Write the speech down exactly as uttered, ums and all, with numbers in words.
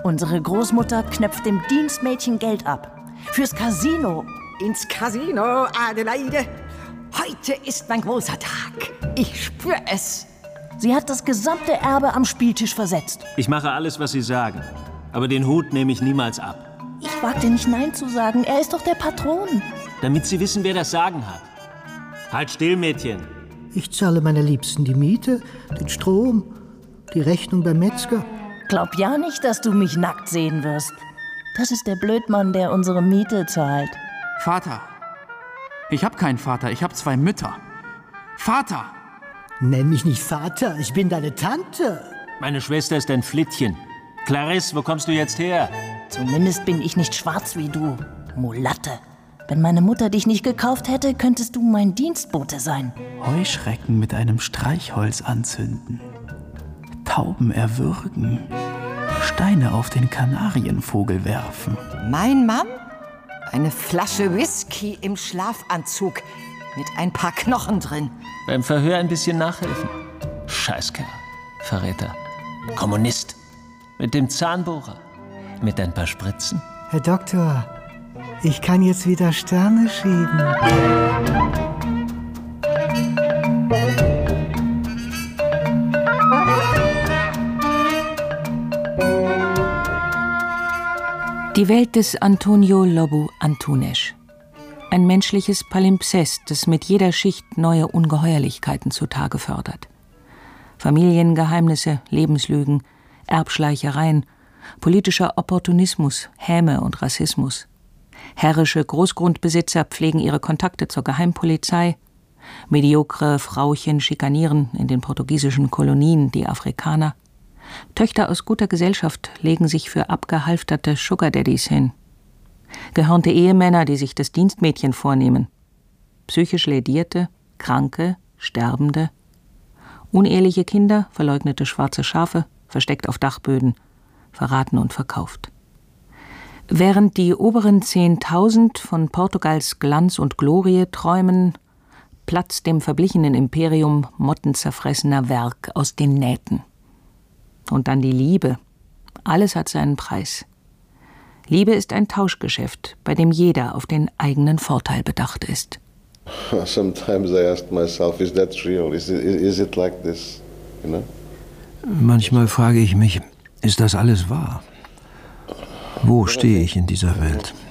Unsere Großmutter knöpft dem Dienstmädchen Geld ab. Fürs Casino. Ins Casino, Adelaide. Heute ist mein großer Tag. Ich spüre es. Sie hat das gesamte Erbe am Spieltisch versetzt. Ich mache alles, was Sie sagen. Aber den Hut nehme ich niemals ab. Ich wagte nicht Nein zu sagen. Er ist doch der Patron. Damit Sie wissen, wer das Sagen hat. Halt still, Mädchen. Ich zahle meiner Liebsten die Miete, den Strom, die Rechnung beim Metzger. Glaub ja nicht, dass du mich nackt sehen wirst. Das ist der Blödmann, der unsere Miete zahlt. Vater. Ich hab keinen Vater, ich hab zwei Mütter. Vater! Nenn mich nicht Vater, ich bin deine Tante. Meine Schwester ist ein Flittchen. Clarisse, wo kommst du jetzt her? Zumindest bin ich nicht schwarz wie du, Mulatte. Wenn meine Mutter dich nicht gekauft hätte, könntest du mein Dienstbote sein. Heuschrecken mit einem Streichholz anzünden. Tauben erwürgen. Steine auf den Kanarienvogel werfen. Mein Mann? Eine Flasche Whisky im Schlafanzug mit ein paar Knochen drin. Beim Verhör ein bisschen nachhelfen. Scheißkerl. Verräter. Kommunist. Mit dem Zahnbohrer. Mit ein paar Spritzen. Herr Doktor, ich kann jetzt wieder Sterne schieben. Die Welt des Antonio Lobu Antunes. Ein menschliches Palimpsest, das mit jeder Schicht neue Ungeheuerlichkeiten zutage fördert. Familiengeheimnisse, Lebenslügen, Erbschleichereien, politischer Opportunismus, Häme und Rassismus. Herrische Großgrundbesitzer pflegen ihre Kontakte zur Geheimpolizei. Mediokre Frauchen schikanieren in den portugiesischen Kolonien die Afrikaner. Töchter aus guter Gesellschaft legen sich für abgehalfterte Sugar Daddies hin. Gehörnte Ehemänner, die sich das Dienstmädchen vornehmen. Psychisch Lädierte, Kranke, Sterbende. Uneheliche Kinder, verleugnete schwarze Schafe, versteckt auf Dachböden, verraten und verkauft. Während die oberen Zehntausend von Portugals Glanz und Glorie träumen, platzt dem verblichenen Imperium mottenzerfressener Werk aus den Nähten. Und dann die Liebe. Alles hat seinen Preis. Liebe ist ein Tauschgeschäft, bei dem jeder auf den eigenen Vorteil bedacht ist. Sometimes I ask myself, is that real? Is it, is it like this? You know? Manchmal frage ich mich, ist das alles wahr? Wo stehe ich in dieser Welt?